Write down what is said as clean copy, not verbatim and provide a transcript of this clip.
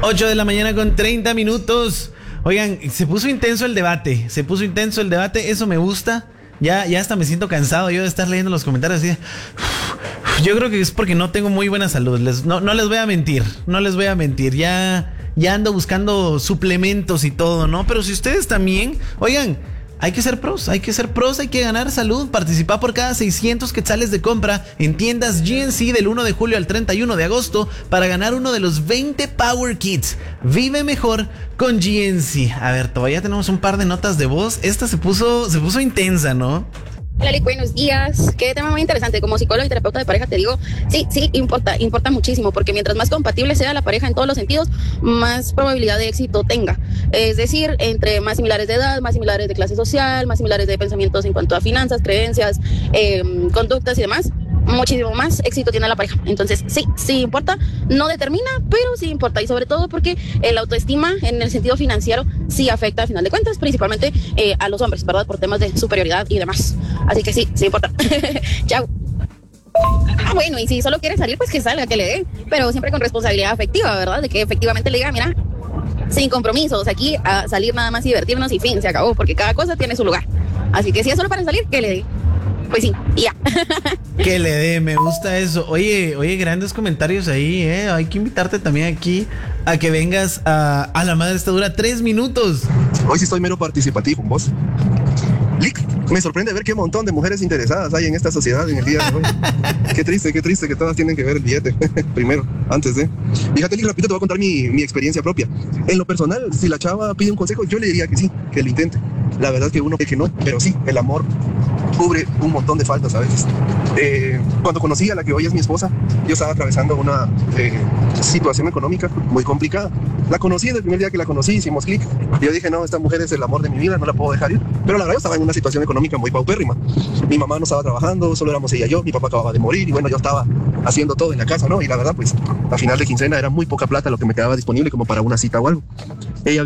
8 de la mañana con 30 minutos. Oigan, se puso intenso el debate. Eso me gusta. Ya hasta me siento cansado yo de estar leyendo los comentarios así. Yo creo que es porque no tengo muy buena salud. No les voy a mentir. Ya ando buscando suplementos y todo, ¿no? Pero si ustedes también, oigan, hay que ser pros, hay que ganar salud. Participa por cada 600 quetzales de compra en tiendas GNC del 1 de julio al 31 de agosto para ganar uno de los 20 Power Kits. Vive mejor con GNC. A ver, todavía tenemos un par de notas de voz. Esta se puso intensa, ¿no? Hola, Lick, buenos días. Qué tema muy interesante. Como psicólogo y terapeuta de pareja te digo, sí, importa muchísimo, porque mientras más compatible sea la pareja en todos los sentidos, más probabilidad de éxito tenga. Es decir, entre más similares de edad, más similares de clase social, más similares de pensamientos en cuanto a finanzas, creencias, conductas y demás, muchísimo más éxito tiene la pareja. Entonces, sí importa, no determina, pero sí importa, y sobre todo porque la autoestima en el sentido financiero sí afecta al final de cuentas, principalmente a los hombres, ¿verdad? Por temas de superioridad y demás. Así que sí importa. Chao. Bueno, y si solo quiere salir, pues que salga, que le dé, pero siempre con responsabilidad afectiva, ¿verdad? De que efectivamente le diga, mira, sin compromisos, aquí a salir nada más y divertirnos y fin, se acabó, porque cada cosa tiene su lugar. Así que si es solo para salir, que le dé. Pues sí, ya. Que le dé, me gusta eso. Oye, grandes comentarios ahí, Hay que invitarte también aquí a que vengas a La Madre Está Dura 3 minutos. Hoy sí estoy mero participativo, vos. Lick, me sorprende ver qué montón de mujeres interesadas hay en esta sociedad en el día de hoy. Qué triste que todas tienen que ver el billete primero, antes de. Fíjate, Lick, rápido te voy a contar mi experiencia propia. En lo personal, si la chava pide un consejo, yo le diría que sí, que lo intente. La verdad es que uno cree que no, pero sí, el amor cubre un montón de faltas a veces. Cuando conocí a la que hoy es mi esposa, yo estaba atravesando una situación económica muy complicada. La conocí desde el primer día que la conocí, hicimos clic. Yo dije, no, esta mujer es el amor de mi vida, no la puedo dejar ir. Pero la verdad, yo estaba en una situación económica muy paupérrima. Mi mamá no estaba trabajando, solo éramos ella y yo. Mi papá acababa de morir y bueno, yo estaba haciendo todo en la casa, ¿no? Y la verdad, pues, a final de quincena era muy poca plata lo que me quedaba disponible como para una cita o algo. Ella